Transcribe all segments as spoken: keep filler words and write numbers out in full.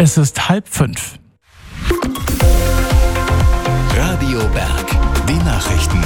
Es ist halb fünf. Radio Berg, die Nachrichten.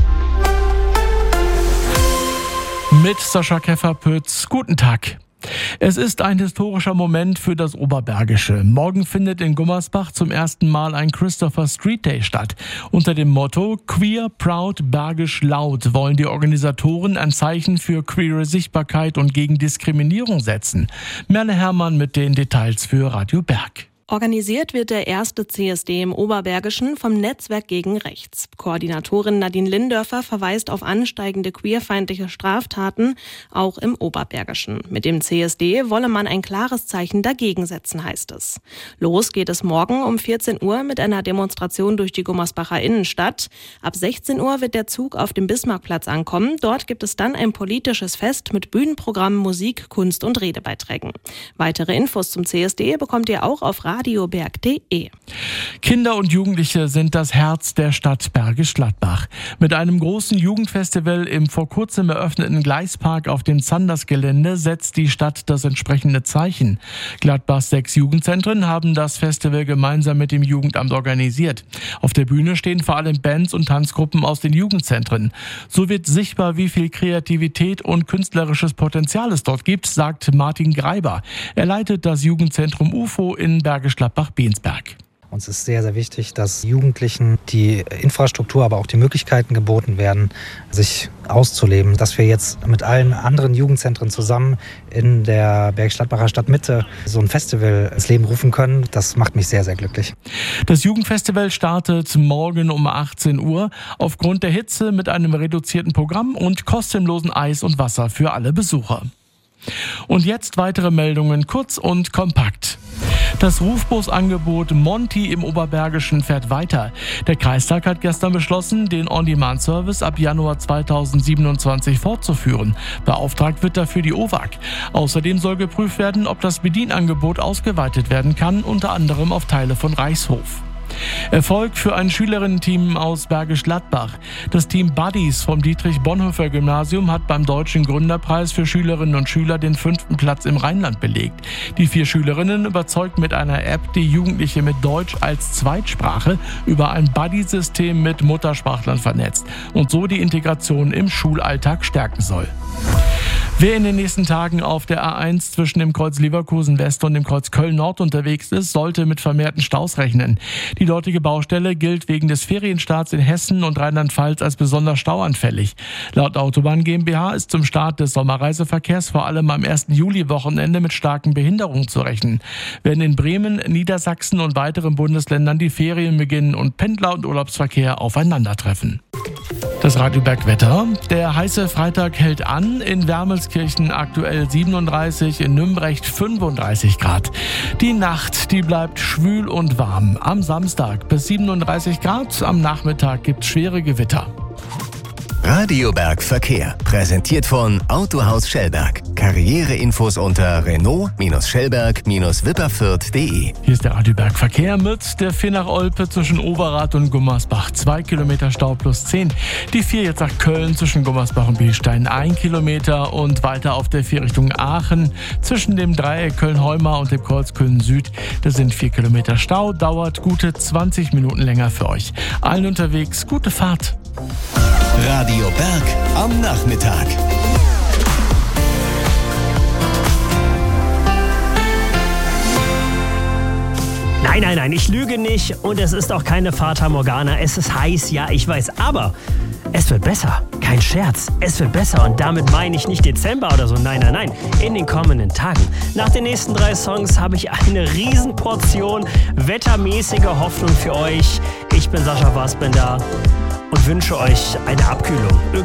Mit Sascha Keffer-Pütz. Guten Tag. Es ist ein historischer Moment für das Oberbergische. Morgen findet in Gummersbach zum ersten Mal ein Christopher Street Day statt. Unter dem Motto Queer, Proud, Bergisch Laut wollen die Organisatoren ein Zeichen für queere Sichtbarkeit und gegen Diskriminierung setzen. Merle Herrmann mit den Details für Radio Berg. Organisiert wird der erste C S D im Oberbergischen vom Netzwerk gegen Rechts. Koordinatorin Nadine Lindörfer verweist auf ansteigende queerfeindliche Straftaten, auch im Oberbergischen. Mit dem C S D wolle man ein klares Zeichen dagegen setzen, heißt es. Los geht es morgen um vierzehn Uhr mit einer Demonstration durch die Gummersbacher Innenstadt. Ab sechzehn Uhr wird der Zug auf dem Bismarckplatz ankommen. Dort gibt es dann ein politisches Fest mit Bühnenprogramm, Musik, Kunst und Redebeiträgen. Weitere Infos zum C S D bekommt ihr auch auf radioberg punkt de. Kinder und Jugendliche sind das Herz der Stadt Bergisch Gladbach. Mit einem großen Jugendfestival im vor kurzem eröffneten Gleispark auf dem Zanders-Gelände setzt die Stadt das entsprechende Zeichen. Gladbachs sechs Jugendzentren haben das Festival gemeinsam mit dem Jugendamt organisiert. Auf der Bühne stehen vor allem Bands und Tanzgruppen aus den Jugendzentren. So wird sichtbar, wie viel Kreativität und künstlerisches Potenzial es dort gibt, sagt Martin Greiber. Er leitet das Jugendzentrum U F O in Bergisch Gladbach-Bensberg. Uns ist sehr, sehr wichtig, dass Jugendlichen die Infrastruktur, aber auch die Möglichkeiten geboten werden, sich auszuleben. Dass wir jetzt mit allen anderen Jugendzentren zusammen in der Bergisch Gladbacher Stadtmitte so ein Festival ins Leben rufen können, das macht mich sehr, sehr glücklich. Das Jugendfestival startet morgen um achtzehn Uhr aufgrund der Hitze mit einem reduzierten Programm und kostenlosen Eis und Wasser für alle Besucher. Und jetzt weitere Meldungen, kurz und kompakt. Das Rufbusangebot Monty im Oberbergischen fährt weiter. Der Kreistag hat gestern beschlossen, den On-Demand-Service ab Januar zweitausendsiebenundzwanzig fortzuführen. Beauftragt wird dafür die O W A G. Außerdem soll geprüft werden, ob das Bedienangebot ausgeweitet werden kann, unter anderem auf Teile von Reichshof. Erfolg für ein Schülerinnen-Team aus Bergisch Gladbach. Das Team Buddies vom Dietrich-Bonhoeffer-Gymnasium hat beim Deutschen Gründerpreis für Schülerinnen und Schüler den fünften Platz im Rheinland belegt. Die vier Schülerinnen überzeugt mit einer App die Jugendliche mit Deutsch als Zweitsprache über ein Buddy-System mit Muttersprachlern vernetzt und so die Integration im Schulalltag stärken soll. Wer in den nächsten Tagen auf der A eins zwischen dem Kreuz Leverkusen West und dem Kreuz Köln Nord unterwegs ist, sollte mit vermehrten Staus rechnen. Die dortige Baustelle gilt wegen des Ferienstarts in Hessen und Rheinland-Pfalz als besonders stauanfällig. Laut Autobahn GmbH ist zum Start des Sommerreiseverkehrs vor allem am ersten Juli-Wochenende mit starken Behinderungen zu rechnen. Wenn in Bremen, Niedersachsen und weiteren Bundesländern die Ferien beginnen und Pendler- und Urlaubsverkehr aufeinandertreffen. Das Radio Berg Wetter. Der heiße Freitag hält an. In Wermelskirchen aktuell siebenunddreißig, in Nümbrecht fünfunddreißig Grad. Die Nacht, die bleibt schwül und warm. Am Samstag bis siebenunddreißig Grad. Am Nachmittag gibt's schwere Gewitter. Radio Berg Verkehr. Präsentiert von Autohaus Schellberg. Karriereinfos unter Renault-Schellberg-Wipperfürth punkt de. Hier ist der Radio Berg Verkehr mit der vier nach Olpe zwischen Overath und Gummersbach. zwei Kilometer Stau plus zehn. Die vier jetzt nach Köln zwischen Gummersbach und Bielstein. ein Kilometer und weiter auf der vier Richtung Aachen. Zwischen dem Dreieck Köln-Heumar und dem Kreuz Köln Süd. Das sind vier Kilometer Stau. Dauert gute zwanzig Minuten länger für euch. Allen unterwegs gute Fahrt. Radio Berg am Nachmittag. Nein, nein, nein, ich lüge nicht und es ist auch keine Fata Morgana. Es ist heiß, ja, ich weiß, aber es wird besser. Kein Scherz, es wird besser und damit meine ich nicht Dezember oder so, nein, nein, nein, in den kommenden Tagen. Nach den nächsten drei Songs habe ich eine Riesenportion wettermäßiger Hoffnung für euch. Ich bin Sascha Fassbender und wünsche euch eine Abkühlung.